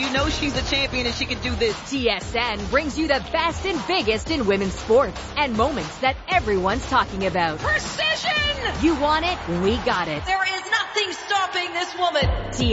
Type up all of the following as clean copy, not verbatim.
you know she's a champion and she can do this. TSN brings you the best and biggest in women's sports and moments that everyone's talking about. Precision! You want it? We got it. There is nothing stopping this woman.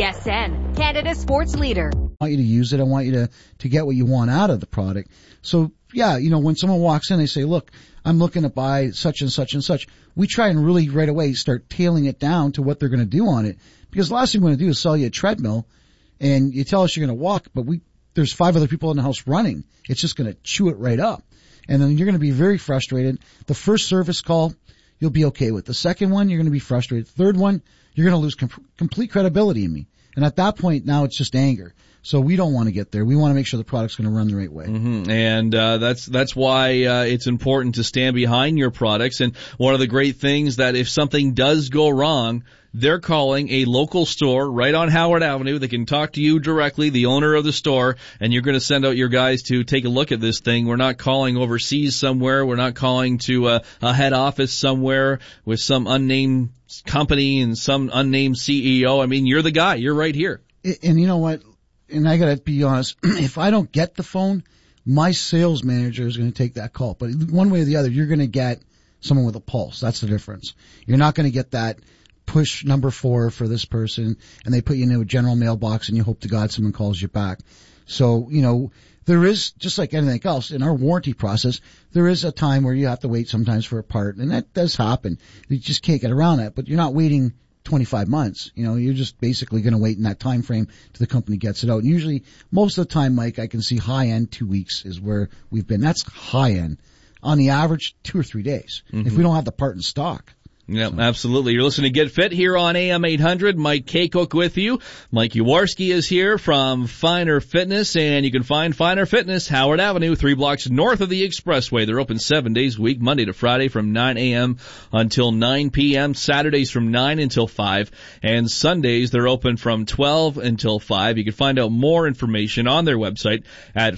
TSN, Canada's sports leader. I want you to use it. I want you to get what you want out of the product. So, yeah, when someone walks in, they say, look, I'm looking to buy such and such and such. We try and really right away start tailing it down to what they're going to do on it. Because the last thing we want to do is sell you a treadmill and you tell us you're going to walk, but there's 5 other people in the house running. It's just going to chew it right up. And then you're going to be very frustrated. The first service call, you'll be okay with. The second one, you're going to be frustrated. The third one, you're going to lose complete credibility in me. And at that point, now it's just anger. So we don't want to get there. We want to make sure the product's going to run the right way. Mm-hmm. And that's why it's important to stand behind your products. And one of the great things that if something does go wrong, they're calling a local store right on Howard Avenue. They can talk to you directly, the owner of the store, and you're going to send out your guys to take a look at this thing. We're not calling overseas somewhere. We're not calling to a head office somewhere with some unnamed company and some unnamed CEO. I mean, you're the guy. You're right here. And you know what? And I gotta be honest, if I don't get the phone, my sales manager is going to take that call. But one way or the other, you're going to get someone with a pulse. That's the difference. You're not going to get that push number 4 for this person and they put you in a general mailbox and you hope to God someone calls you back. So, there is, just like anything else, in our warranty process, there is a time where you have to wait sometimes for a part, and that does happen. You just can't get around that, but you're not waiting 25 months. You're just basically going to wait in that time frame till the company gets it out. And usually, most of the time, Mike, I can see high end 2 weeks is where we've been. That's high end. On the average, 2 or 3 days. Mm-hmm. If we don't have the part in stock. Yeah, absolutely. You're listening to Get Fit here on AM 800. Mike Kaycook with you. Mike Yawarski is here from Finer Fitness, and you can find Finer Fitness, Howard Avenue, 3 blocks north of the Expressway. They're open 7 days a week, Monday to Friday from 9 a.m. until 9 p.m., Saturdays from 9 until 5, and Sundays they're open from 12 until 5. You can find out more information on their website at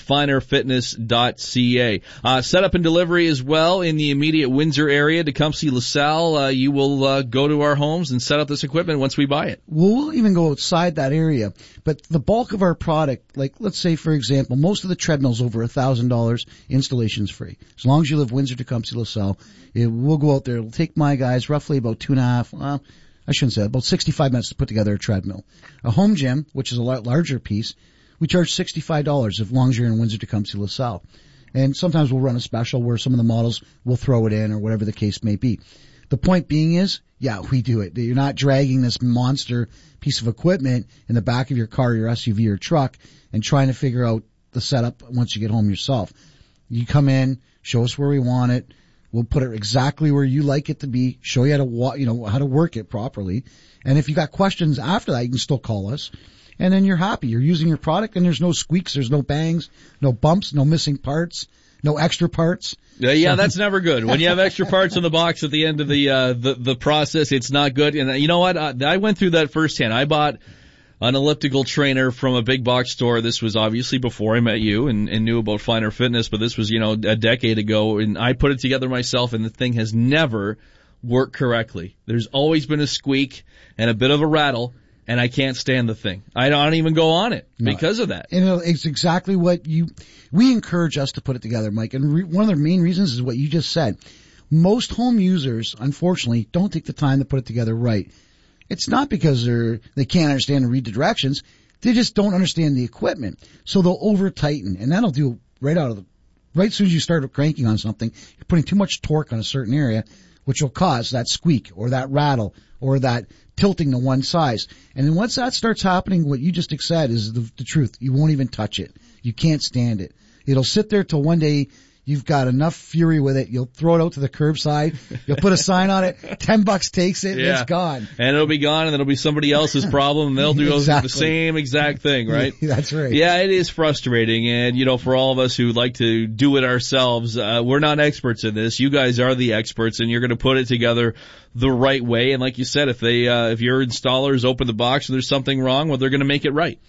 finerfitness.ca. Setup and delivery as well in the immediate Windsor area, Tecumseh, LaSalle. You will go to our homes and set up this equipment once we buy it. We'll even go outside that area. But the bulk of our product, like let's say, for example, most of the treadmills over $1,000, installation's free. As long as you live Windsor, Tecumseh, LaSalle, we'll go out there. It'll take my guys roughly about 2.5, I shouldn't say that, about 65 minutes to put together a treadmill. A home gym, which is a lot larger piece, we charge $65 as long as you're in Windsor, Tecumseh, LaSalle. And sometimes we'll run a special where some of the models will throw it in or whatever the case may be. The point being is, yeah, we do it. You're not dragging this monster piece of equipment in the back of your car, your SUV or truck and trying to figure out the setup once you get home yourself. You come in, show us where we want it. We'll put it exactly where you like it to be, show you how to how to work it properly. And if you got questions after that, you can still call us. And then you're happy. You're using your product and there's no squeaks, there's no bangs, no bumps, no missing parts, no extra parts. Yeah, that's never good. When you have extra parts in the box at the end of the process, it's not good. And you know what? I went through that firsthand. I bought an elliptical trainer from a big box store. This was obviously before I met you and knew about Finer Fitness, but this was, a decade ago. And I put it together myself, and the thing has never worked correctly. There's always been a squeak and a bit of a rattle. And I can't stand the thing. I don't even go on it because of that. And it's exactly what we encourage us to put it together, Mike. And one of the main reasons is what you just said. Most home users, unfortunately, don't take the time to put it together right. It's not because they can't understand and read the directions. They just don't understand the equipment. So they'll over tighten, and that'll do right as soon as you start cranking on something, you're putting too much torque on a certain area, which will cause that squeak or that rattle or that tilting to one side. And then once that starts happening, what you just said is the truth. You won't even touch it. You can't stand it. It'll sit there till one day you've got enough fury with it. You'll throw it out to the curbside. You'll put a sign on it. $10 takes it. And it's gone. And it'll be gone, and it'll be somebody else's problem, and they'll do the same exact thing, right? That's right. Yeah, it is frustrating. And, for all of us who like to do it ourselves, we're not experts in this. You guys are the experts, and you're going to put it together the right way. And like you said, if your installers open the box and there's something wrong, well, they're going to make it right.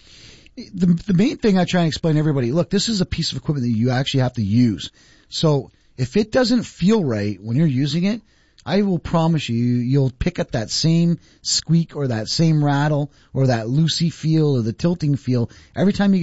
The main thing I try and explain to everybody, look, this is a piece of equipment that you actually have to use. So if it doesn't feel right when you're using it, I will promise you'll pick up that same squeak or that same rattle or that loosey feel or the tilting feel every time you